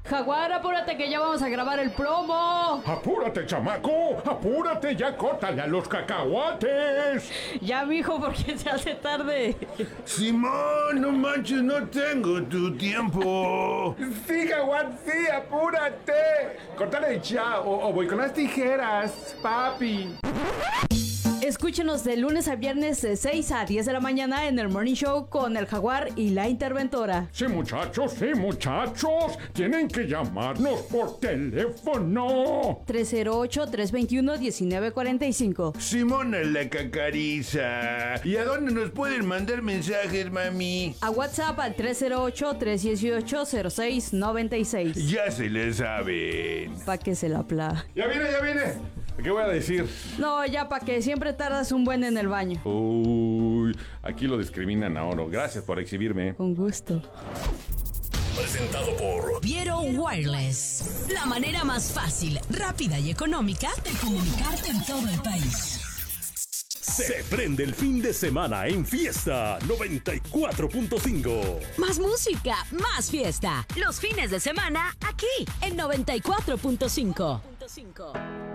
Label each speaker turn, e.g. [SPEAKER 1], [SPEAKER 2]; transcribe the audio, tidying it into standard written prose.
[SPEAKER 1] Jaguar, apúrate que ya vamos a grabar el promo.
[SPEAKER 2] ¡Apúrate, chamaco! ¡Apúrate! ¡Ya córtale a los cacahuates!
[SPEAKER 1] Ya, mijo, porque se hace tarde.
[SPEAKER 3] Simón, no manches, no tengo tu tiempo.
[SPEAKER 2] ¡Sí, Jaguar, sí! ¡Apúrate! ¡Córtale ya! O voy con las tijeras, papi.
[SPEAKER 1] Escúchenos de lunes a viernes de 6 a 10 de la mañana en el Morning Show con el Jaguar y la Interventora.
[SPEAKER 2] Sí, muchachos, tienen que llamarnos por teléfono.
[SPEAKER 1] 308-321-1945.
[SPEAKER 3] Simón a la cacariza. ¿Y a dónde nos pueden mandar mensajes, mami?
[SPEAKER 1] A WhatsApp al 308-318-0696.
[SPEAKER 3] Ya se le saben.
[SPEAKER 1] Pa' que se la pla.
[SPEAKER 2] Ya viene. ¿Qué voy a decir?
[SPEAKER 1] No, ya pa' que siempre tardas un buen en el baño.
[SPEAKER 2] Uy, aquí lo discriminan a oro. Gracias por exhibirme.
[SPEAKER 1] Con gusto.
[SPEAKER 4] Presentado por
[SPEAKER 5] Viero Wireless. La manera más fácil, rápida y económica de comunicarte en todo el país.
[SPEAKER 4] Se prende el fin de semana en Fiesta 94.5.
[SPEAKER 5] Más música, más fiesta. Los fines de semana aquí en 94.5.